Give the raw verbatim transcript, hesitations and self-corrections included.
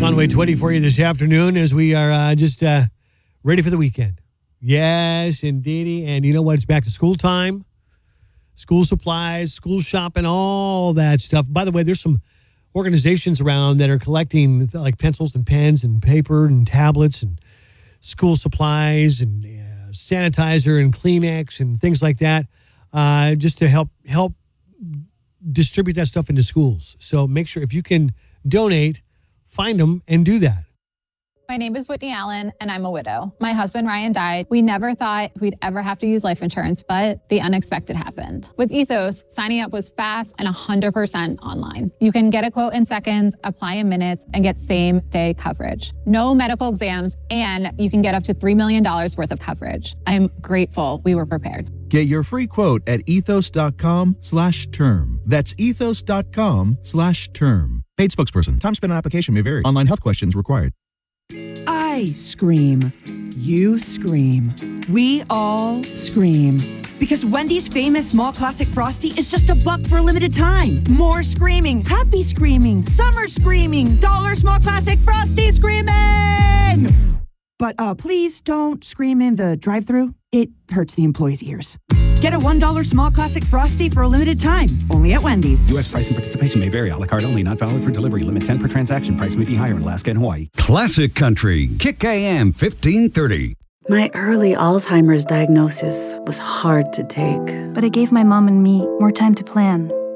Conway twenty for you this afternoon as we are uh, just uh, ready for the weekend. Yes, indeedy. And you know what? It's back to school time. School supplies, school shopping, all that stuff. By the way, there's some organizations around that are collecting like pencils and pens and paper and tablets and school supplies and uh, sanitizer and Kleenex and things like that, uh, just to help help distribute that stuff into schools. So make sure if you can donate, find them and do that. My name is Whitney Allen, and I'm a widow. My husband, Ryan, died. We never thought we'd ever have to use life insurance, but the unexpected happened. With Ethos, signing up was fast and one hundred percent online. You can get a quote in seconds, apply in minutes, and get same-day coverage. No medical exams, and you can get up to three million dollars worth of coverage. I'm grateful we were prepared. Get your free quote at ethos.com slash term. That's ethos.com slash term. Paid spokesperson. Time spent on application may vary. Online health questions required. I scream. You scream. We all scream. Because Wendy's famous small classic Frosty is just a buck for a limited time. More screaming. Happy screaming. Summer screaming. Dollar small classic Frosty screaming! But uh, please don't scream in the drive-thru. It hurts the employees' ears. Get a one dollar small classic Frosty for a limited time. Only at Wendy's. U S price and participation may vary. A la carte only. Not valid for delivery. Limit ten per transaction. Price may be higher in Alaska and Hawaii. Classic Country. Kick A M fifteen thirty. My early Alzheimer's diagnosis was hard to take, but it gave my mom and me more time to plan.